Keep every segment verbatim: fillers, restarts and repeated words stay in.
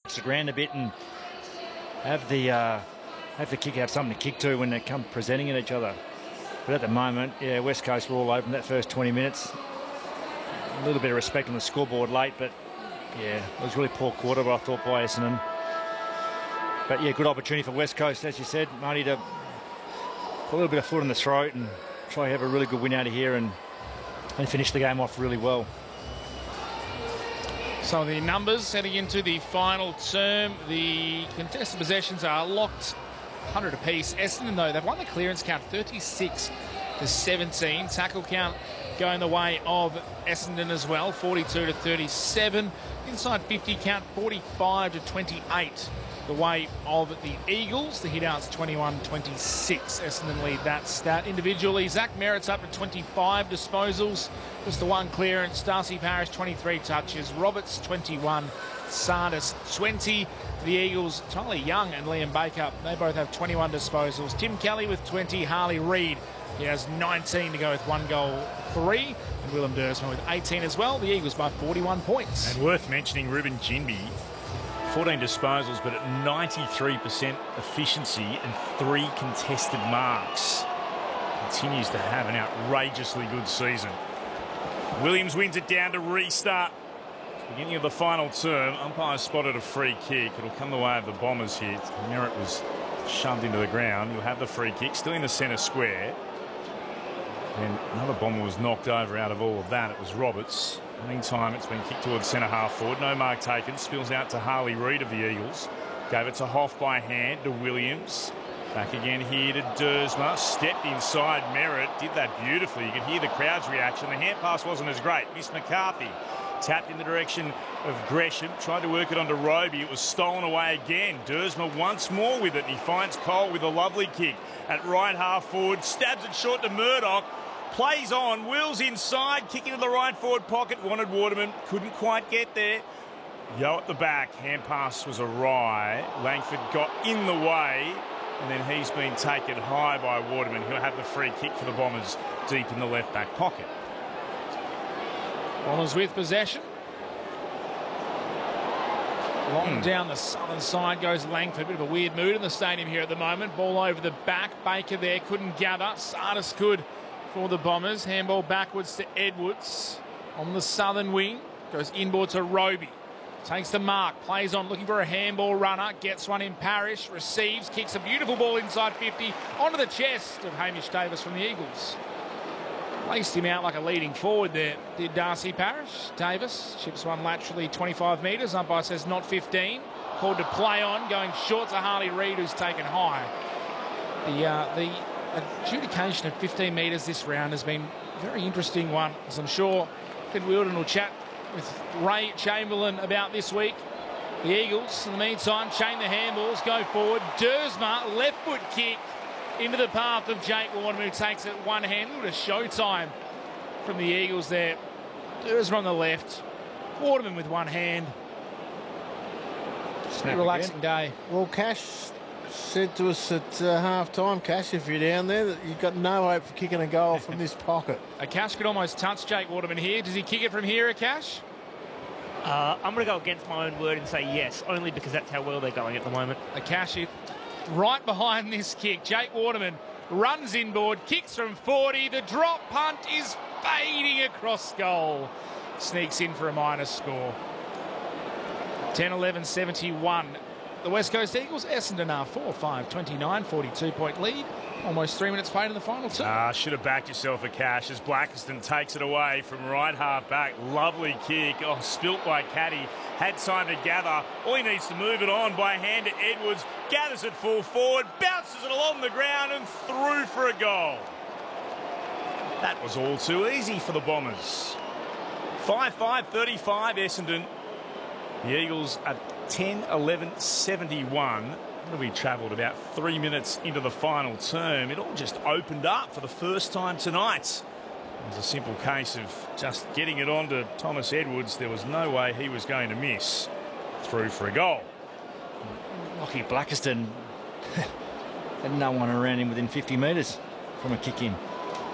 the ground a bit and have the uh, have the kick have something to kick to when they come presenting at each other. But at the moment, yeah, West Coast were all open that first twenty minutes. A little bit of respect on the scoreboard late, but yeah, it was really poor quarter, I thought, by Essendon. But yeah, good opportunity for West Coast, as you said, Marty, to put a little bit of foot in the throat and try to have a really good win out of here and, and finish the game off really well. So the numbers heading into the final term, the contested possessions are locked one hundred apiece. Essendon, though, they've won the clearance count thirty-six to seventeen. Tackle count going the way of Essendon as well, forty-two to thirty-seven. Inside fifty count, forty-five to twenty-eight. The way of the Eagles. The hit-outs twenty-one twenty-six. Essendon lead that stat. Individually, Zach Merritt's up to twenty-five disposals. Just the one clearance. Darcy Parish, twenty-three touches. Roberts, twenty-one. Sardis, twenty. For the Eagles, Tyler Young and Liam Baker, they both have twenty-one disposals. Tim Kelly with twenty. Harley Reid, he has nineteen to go with one goal, three. And Willem Dersma with eighteen as well. The Eagles by forty-one points. And worth mentioning, Ruben Ginbey, fourteen disposals, but at ninety-three percent efficiency and three contested marks. Continues to have an outrageously good season. Williams wins it down to restart. Beginning of the final term, umpire spotted a free kick. It'll come the way of the Bombers here. Merritt was shoved into the ground. You'll have the free kick, still in the centre square. And another Bomber was knocked over out of all of that. It was Roberts. Meantime, it's been kicked towards centre half forward. No mark taken. Spills out to Harley Reid of the Eagles. Gave it to Hoff by hand to Williams. Back again here to Dersma. Stepped inside Merritt. Did that beautifully. You could hear the crowd's reaction. The hand pass wasn't as great. Miss McCarthy tapped in the direction of Gresham. Tried to work it onto Roby. It was stolen away again. Dersma once more with it. He finds Cole with a lovely kick at right half forward. Stabs it short to Murdoch. Plays on, wheels inside, kick into the right forward pocket, wanted Waterman, couldn't quite get there. Yo at the back, hand pass was awry. Langford got in the way, and then he's been taken high by Waterman. He'll have the free kick for the Bombers deep in the left back pocket. Bombers with possession. Long Hmm. down the southern side goes Langford. Bit of a weird mood in the stadium here at the moment. Ball over the back, Baker there, couldn't gather. Sardis could for the Bombers. Handball backwards to Edwards on the southern wing. Goes inboard to Roby. Takes the mark, plays on, looking for a handball runner. Gets one in Parish, receives, kicks a beautiful ball inside fifty onto the chest of Hamish Davis from the Eagles. Placed him out like a leading forward there, did Darcy Parish. Davis chips one laterally twenty-five metres. Umpire says not fifteen. Called to play on, going short to Harley Reid, who's taken high. The, uh, the adjudication at fifteen metres this round has been a very interesting one, as I'm sure Finn Wilden will chat with Ray Chamberlain about this week. The Eagles, in the meantime, chain the handballs, go forward. Dersma, left foot kick into the path of Jake Waterman, who takes it one-handed. What a showtime from the Eagles there. Dersma on the left, Waterman with one hand. Snap relaxing again. day. Well, Cash said to us at uh, half-time, Cash, if you're down there, that you've got no hope for kicking a goal from this pocket. Akash could almost touch Jake Waterman here. Does he kick it from here, Akash? Uh, I'm going to go against my own word and say yes, only because that's how well they're going at the moment. Akash right behind this kick. Jake Waterman runs inboard, kicks from forty. The drop punt is fading across goal. Sneaks in for a minus score. ten eleven seventy-one. The West Coast Eagles, Essendon are four five twenty-nine, forty-two point lead. Almost three minutes played in the final two. Ah, should have backed yourself a cash as Blackiston takes it away from right half back. Lovely kick. Oh, spilt by Caddy. Had time to gather. All he needs to move it on by hand to Edwards. Gathers it full forward. Bounces it along the ground and through for a goal. That was all too easy for the Bombers. five five thirty-five Essendon. The Eagles at ten eleven seventy-one. We travelled about three minutes into the final term. It all just opened up for the first time tonight. It was a simple case of just getting it on to Thomas Edwards. There was no way he was going to miss. Through for a goal. Lockie Blackiston had no one around him within fifty metres from a kick in.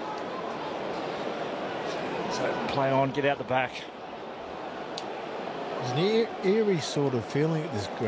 So play on, get out the back. There's an eerie sort of feeling at this ground.